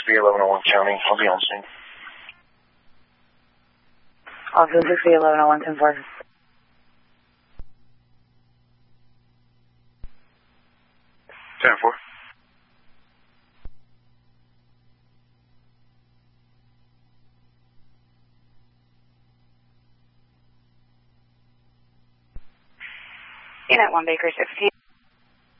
6B1101 County. I'll be on scene. Officer 6B1101 10-4. 10-4. Unit 1 Baker 16.